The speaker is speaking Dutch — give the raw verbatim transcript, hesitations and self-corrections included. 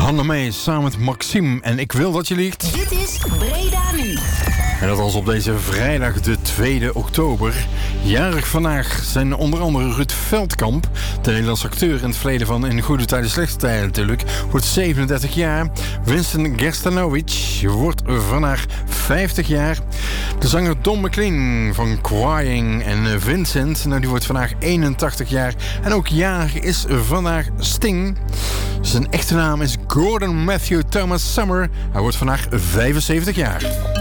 Hannemey samen met Maxime en Ik wil dat je liegt. Dit is Breda Nu. En dat was op deze vrijdag de tweede oktober. Jarig vandaag zijn onder andere Ruud Veldkamp, de Nederlandse acteur in het verleden van In Goede Tijden, Slechte Tijden natuurlijk, wordt zevenendertig jaar. Winston Gerstanovic wordt vandaag vijftig jaar. De zanger Don McLean van Crying en Vincent, nou die wordt vandaag eenentachtig jaar. En ook jarig is vandaag Sting. Zijn echte naam is Gordon Matthew Thomas Summer. Hij wordt vandaag vijfenzeventig jaar.